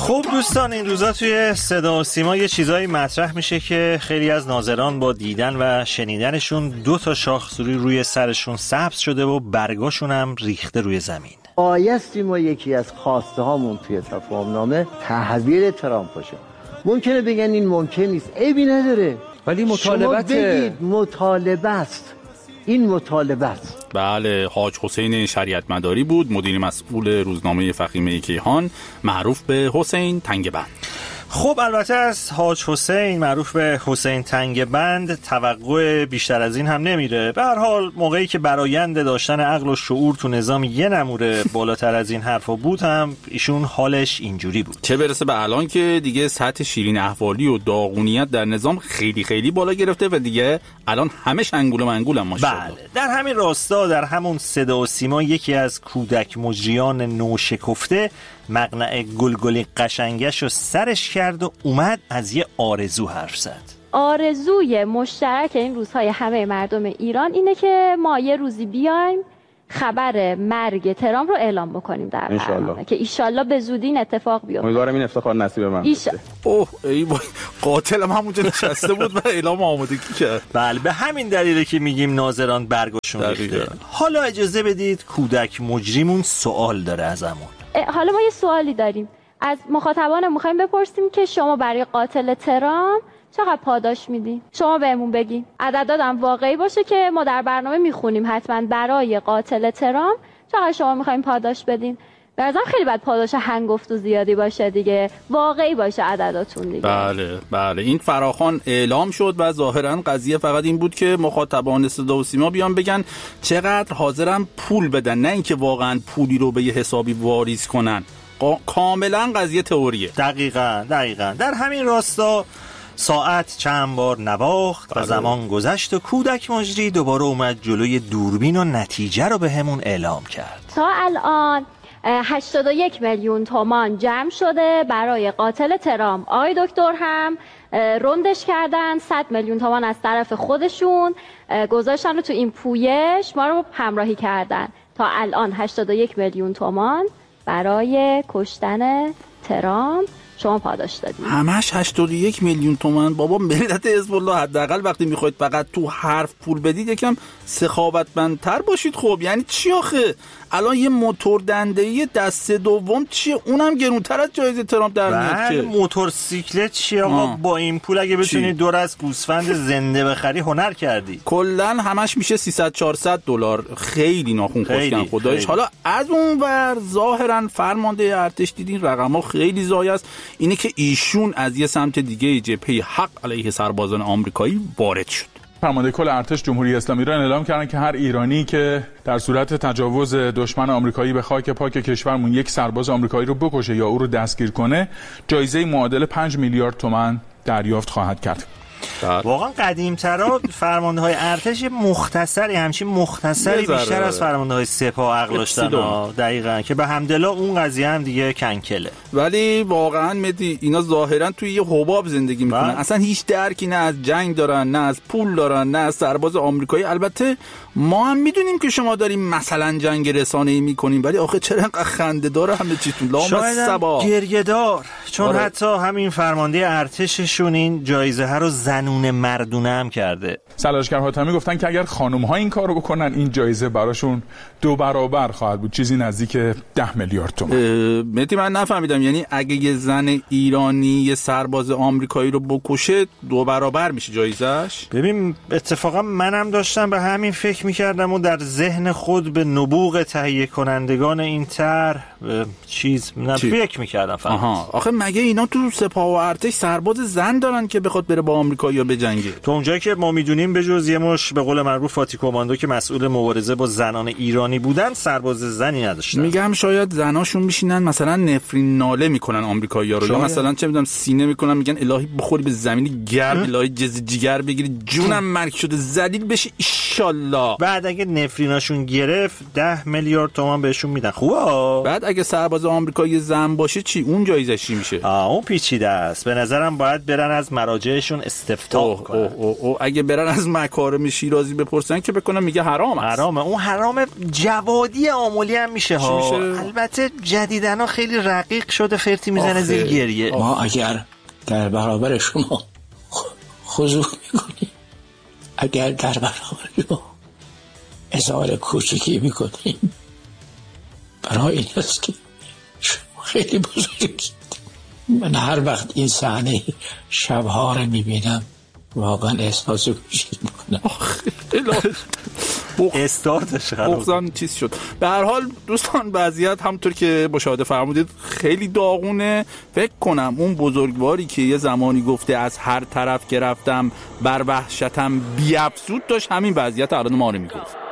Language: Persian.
خب دوستان، این روزا توی صدا و سیما یه چیزایی مطرح میشه که خیلی از ناظران با دیدن و شنیدنشون 2 تا شاخسوری روی سرشون سبز شده و برگاشون هم ریخته روی زمین. بایستی ما یکی از خواسته هامون توی تفاهمنامه تحویل ترامپ باشه. ممکنه بگن این ممکن نیست، عیبی نداره، ولی مطالبت شما بگید مطالبه است. این مطالبه است. بله، حاج حسین شریعت مداری بود، مدیر مسئول روزنامه فخیمه کیهان معروف به حسین تنگبند. خب البته از حاج حسین معروف به حسین تنگبند توقع بیشتر از این هم نمیره. به هر حال موقعی که برآیند داشتن عقل و شعور تو نظام یه نموره بالاتر از این حرفا بود هم ایشون حالش اینجوری بود. چه برسه به الان که دیگه سطح شیرین احوالی و داغونیت در نظام خیلی خیلی بالا گرفته و دیگه الان همش انگول و منگولن ماشاءالله. بله، در همین راستا در همون صدا و سیما یکی از کودک مجریان نوشکفته مقنعه گلگلی قشنگش رو سرش کرد و اومد از یه آرزو حرف زد. آرزوی مشترک این روزهای همه مردم ایران اینه که ما یه روزی بیایم خبر مرگ ترامپ رو اعلام بکنیم در برنامه که ایشالله به زودی این اتفاق بیفته. امیدوارم این افتخار نصیب من بشه. اوه ای وای، قاتلم همونجا نشسته بود و اعلام آمادگی کرد. بله، به همین دلیله که میگیم ناظران برگاشون ریخته. حالا اجازه بدید کودک مجریمون سوال داره ازمون. حالا ما یه سوالی داریم از مخاطبان، میخوایم بپرسیم که شما برای قاتل ترامپ چقدر پاداش میدین؟ شما بهمون بگین. عددادم واقعی باشه که ما در برنامه میخونیم حتما برای قاتل ترامپ چقدر شما میخوایم پاداش بدین. به نظرم خیلی بد پاداش هنگفت و زیادی باشه دیگه، واقعی باشه عدداتون دیگه. بله این فراخوان اعلام شد و ظاهرا قضیه فقط این بود که مخاطبان صدا و سیما بیان بگن چقدر حاضرن پول بدن، نه اینکه واقعا پولی رو به یه حسابی واریز کنن. کاملا قضیه تئوریه. دقیقاً در همین راستا ساعت چند بار نواخت و زمان گذشت و کودک مجری دوباره اومد جلوی دوربین و نتیجه رو به همون اعلام کرد. تا الان 81 میلیون تومان جمع شده برای قاتل ترامپ. آقای دکتر هم روندش کردن، 100 میلیون تومان از طرف خودشون گذاشتن و تو این پویش ما رو همراهی کردن. تا الان 81 میلیون تومان برای کشتن ترامپ شما پاداش دادید. همش 81 میلیون تومان. بابا ملت حزب الله حداقل وقتی میخواید فقط تو حرف پول بدید یکم سخاوتمندتر باشید. خب یعنی چی آخه؟ الان یه موتور دنده‌ای دسته دوم چیه؟ اونم گرونتر از جایزه ترامپ در میاد که. موتورسیکلت چیه آقا؟ با این پول اگه بتونی دور از گوسفند زنده بخری هنر کردی. کلا همش میشه 300-400 دلار. خیلی ناخون خشکن خدایش. حالا از اونور ظاهرا فرمانده ارتش دیدین رقم‌ها خیلی زایه است. اینه که ایشون از یه سمت دیگه جبهه حق علیه سربازان آمریکایی وارد شد. فرمانده کل ارتش جمهوری اسلامی ایران اعلام کردن که هر ایرانی که در صورت تجاوز دشمن آمریکایی به خاک پاک کشورمون یک سرباز آمریکایی رو بکشه یا او رو دستگیر کنه، جایزه معادل 5 میلیارد تومان دریافت خواهد کرد. واقعا قدیم‌ترا فرمانده های ارتش مختصری همچین مختصری بیشتر از فرمانده های سپاه عقل داشتن. دقیقاً که به حمدالله اون قضیه هم دیگه کنکله. ولی واقعا مدی اینا ظاهرا توی یه حباب زندگی میکنن. اصلا هیچ درکی نه از جنگ دارن، نه از پول دارن، نه از سرباز آمریکایی. البته ما هم میدونیم که شما داریم مثلا جنگ رسانه‌ای میکنیم، ولی آخه چرا انقدر خنده‌دار همه چیتون لامصبا گریه‌دار؟ چون حتی همین فرمانده ارتششون این جایزه ها رو زنون مردونه هم کرده. سلاشگر حاتمی گفتن که اگر خانم‌ها این کارو بکنن این جایزه براشون 2 برابر خواهد بود، چیزی نزدیک 10 میلیارد تومان. مهدی من نفهمیدم، یعنی اگه یه زن ایرانی یه سرباز آمریکایی رو بکشه 2 برابر میشه جایزش؟ ببین اتفاقا منم داشتم به همین فکر میکردم و در ذهن خود به نبوغ تهیه کنندگان این طرح فکر میکردم فقط. آخه مگه اینا تو سپاه و ارتش سرباز زن دارن که بخواد بره با آمریکایی‌ها بجنگه؟ تو اونجایی که ما میدونیم به جز یه مش به قول معروف فاتی کماندو که مسئول مبارزه با زنان ایرانی بودن، سرباز زنی نداشتن. میگم شاید زناشون میشینن مثلا نفرین ناله میکنن آمریکایی‌ها رو، یا مثلا چه میدونم سینه میکنن میگن الهی بخوری به زمین گرم، الهی جز جگر بگیری جونم مرگ شده ذلیل بشی ان شاءالله. بعد اگه نفریناشون گرفت 10 میلیارد تومان بهشون میدن. خوبه. بعد اگه سرباز آمریکایی زن باشه چی؟ اون جایزش چی میشه؟ میشه. اون پیچیده است. به نظرم باید برن از مراجعشون استفتاء کنن. اگه برن از مکارم شیرازی بپرسن که بکنم میگه حرام است. حرامه. اون حرام جوادی آملی هم میشه ها. البته جدیدنا خیلی رقیق شده، فرتی میزنه زیر گریه. ما اگر در برابر شما خضوع میکنیم، اگر در برابر شما اظهار کوچکی میکنیم، برای این است که شما خیلی بزرگید. من هر وقت این صحنه شبها رو میبینم واقعا احساس کوچکی میکنم. استارتش بغضم چیز شد. به هر حال دوستان، وضعیت همونطور که مشاهده فرمودید خیلی داغونه. فکر کنم اون بزرگواری که یه زمانی گفته از هر طرف که رفتم بر وحشتم بی‌افزود داشت، همین وضعیت الان ما رو میگفت.